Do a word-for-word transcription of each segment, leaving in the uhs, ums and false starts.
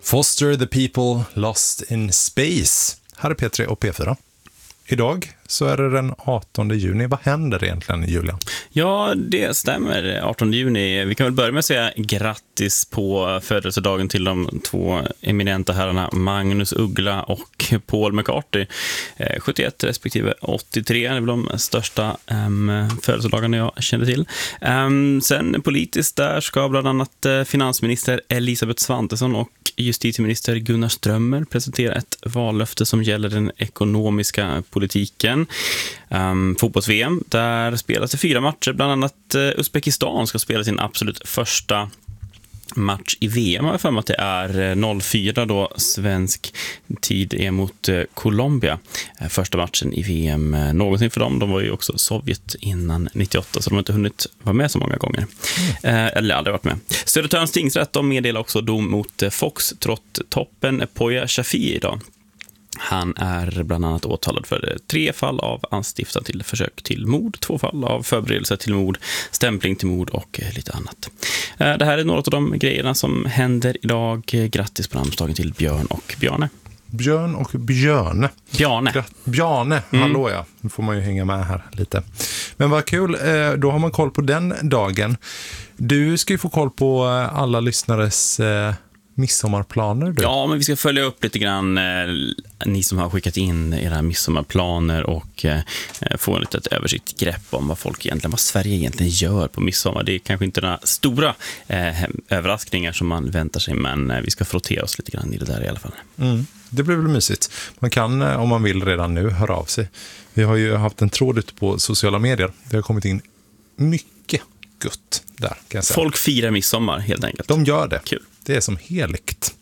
Foster the People Lost in Space. Här är P tre och P fyra. Idag så är det den artonde juni. Vad händer egentligen, Julian? Ja, det stämmer. artonde juni. Vi kan väl börja med att säga grattis på födelsedagen till de två eminenta herrarna Magnus Uggla och Paul McCartney. sjuttioett respektive åttiotre är väl de största um, födelsedagarna jag känner till. Um, sen politiskt där ska bland annat uh, finansminister Elisabeth Svantesson och justitieminister Gunnar Strömmer presentera ett vallöfte som gäller den ekonomiska politiken. Um, fotbolls-V M, där spelas det fyra matcher, bland annat uh, Uzbekistan ska spela sin absolut första match i V M. Jag har för mig att det är noll fyra då svensk tid är mot uh, Colombia. Uh, första matchen i V M uh, någonsin för dem. De var ju också Sovjet innan nittioåtta, så de har inte hunnit vara med så många gånger. Mm. Uh, eller aldrig varit med. Södertörns tingsrätt, de meddelar också dom mot uh, Foxtrot-toppen Poya Shafi idag. Han är bland annat åtalad för tre fall av anstiftan till försök till mord, två fall av förberedelse till mord, stämpling till mord och lite annat. Det här är några av de grejerna som händer idag. Grattis på namnsdagen till Björn och Bjarne. Björn och Björne. Bjarne. Gra- Bjarne, mm. Hallå ja. Nu får man ju hänga med här lite. Men vad kul, då har man koll på den dagen. Du ska ju få koll på alla lyssnares midsommarplaner. Du. Ja, men vi ska följa upp lite grann eh, ni som har skickat in era midsommarplaner och eh, få en litet översikt grepp om vad folk egentligen, vad Sverige egentligen gör på midsommar. Det är kanske inte några stora eh, överraskningar som man väntar sig, men eh, vi ska frottera oss lite grann i det där i alla fall. Mm, det blir väl mysigt. Man kan, om man vill redan nu, höra av sig. Vi har ju haft en tråd ute på sociala medier. Det har kommit in mycket gott där, kan jag säga. Folk firar midsommar helt enkelt. De gör det. Kul. Det är som heligt.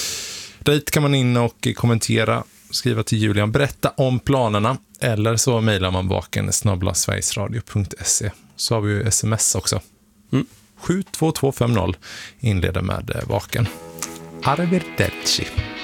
Dit kan man in och kommentera, skriva till Julian, berätta om planerna, eller så mejlar man vaken snabel-a sverigesradio punkt se. Så har vi ju sms också. Mm. sju två två fem noll inleder med vaken. Arrivederci.